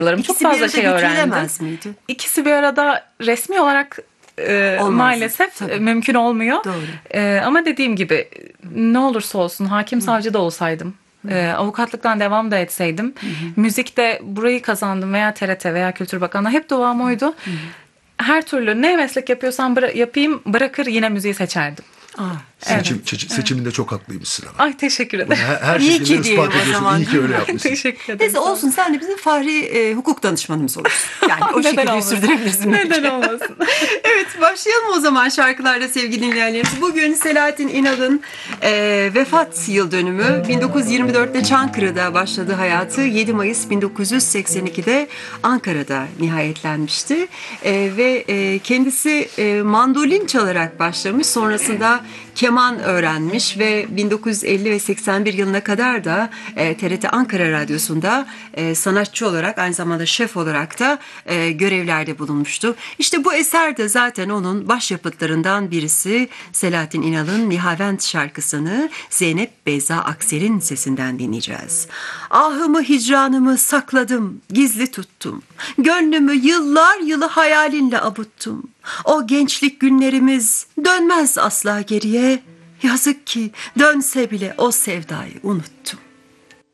çok fazla şey öğrendim. Miydi? İkisi bir arada resmi olarak maalesef tabii. mümkün olmuyor. Doğru. Ama dediğim gibi ne olursa olsun hakim savcı da olsaydım, avukatlıktan devam da etseydim, müzikte burayı kazandım veya TRT veya Kültür Bakanlığı, hep duam oydu. Her türlü ne meslek yapıyorsam yapayım, bırakır yine müziği seçerdim. Seçiminde çok haklıymışsın ama. Ay teşekkür ederim. Her İyi şekilde ki diyelim ispat o ediyorsun. zaman. İyi ki öyle yapmışsın. Teşekkür ederim. Neyse olsun, sen de bizim fahri hukuk danışmanımız olursun. Yani o Neden şekilde olmasın? sürdürebilirsin. Neden olmasın? Evet, başlayalım o zaman şarkılarla sevgili dinleyenlerimiz. Bugün Selahattin İnal'ın vefat yıl dönümü. 1924'te Çankırı'da başladı hayatı. 7 Mayıs 1982'de Ankara'da nihayetlenmişti. Ve kendisi mandolin çalarak başlamış. Sonrasında keman öğrenmiş ve 1950 ve 81 yılına kadar da TRT Ankara Radyosu'nda sanatçı olarak, aynı zamanda şef olarak da görevlerde bulunmuştu. İşte bu eser de zaten onun başyapıtlarından birisi. Selahattin İnal'ın Nihavent şarkısını Zeynep Beyza Aksel'in sesinden dinleyeceğiz. Ahımı hicranımı sakladım, gizli tuttum. Gönlümü yıllar yılı hayalinle avuttum. O gençlik günlerimiz dönmez asla geriye. Yazık ki dönse bile o sevdayı unuttum.